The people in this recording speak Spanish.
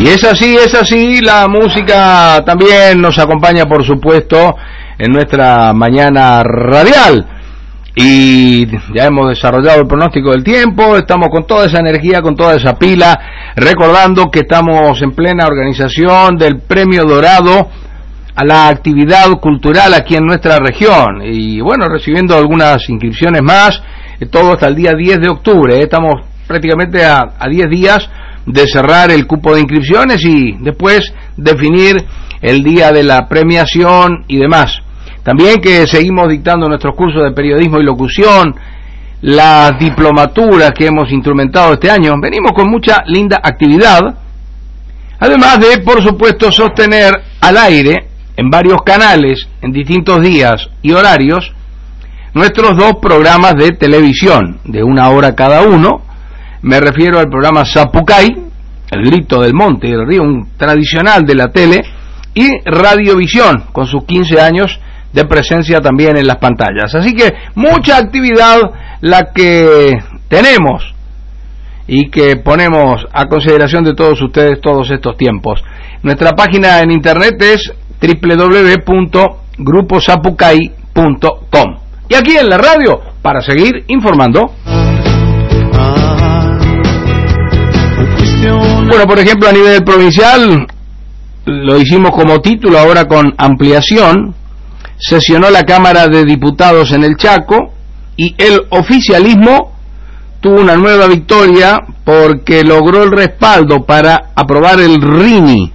Y es así, la música también nos acompaña, por supuesto, en nuestra mañana radial. Y ya hemos desarrollado el pronóstico del tiempo, estamos con toda esa energía, con toda esa pila, recordando que estamos en plena organización del Premio Dorado a la actividad cultural aquí en nuestra región. Y bueno, recibiendo algunas inscripciones más, todo hasta el día 10 de octubre. Estamos prácticamente a 10 días de cerrar el cupo de inscripciones y después definir el día de la premiación y demás. También que seguimos dictando nuestros cursos de periodismo y locución, las diplomaturas que hemos instrumentado este año. Venimos con mucha linda actividad, además de, por supuesto, sostener al aire en varios canales, en distintos días y horarios, nuestros 2 programas de televisión, de 1 hora cada uno. Me refiero al programa Zapucay, el grito del monte y del río, un tradicional de la tele, y Radiovisión, con sus 15 años de presencia también en las pantallas. Así que mucha actividad la que tenemos y que ponemos a consideración de todos ustedes todos estos tiempos. Nuestra página en internet es www.gruposapucay.com. Y aquí en la radio, para seguir informando. Bueno, por ejemplo, a nivel provincial, lo hicimos como título, ahora con ampliación. Sesionó la Cámara de Diputados en el Chaco y el oficialismo tuvo una nueva victoria porque logró el respaldo para aprobar el RINI,